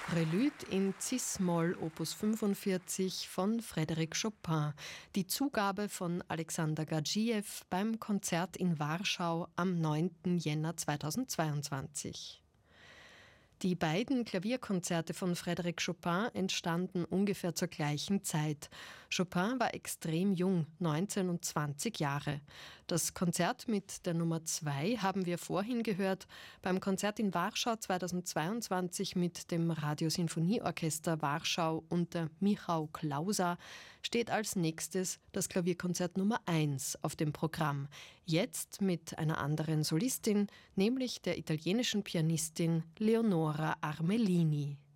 Prélude in Cis-Moll Opus 45 von Frédéric Chopin, die Zugabe von Alexander Gadzhiew beim Konzert in Warschau am 9. Jänner 2022. Die beiden Klavierkonzerte von Frédéric Chopin entstanden ungefähr zur gleichen Zeit. Chopin war extrem jung, 19 und 20 Jahre. Das Konzert mit der Nummer 2 haben wir vorhin gehört. Beim Konzert in Warschau 2022 mit dem Radiosinfonieorchester Warschau unter Michał Klausa steht als nächstes das Klavierkonzert Nummer 1 auf dem Programm. Jetzt mit einer anderen Solistin, nämlich der italienischen Pianistin Leonora Armelini.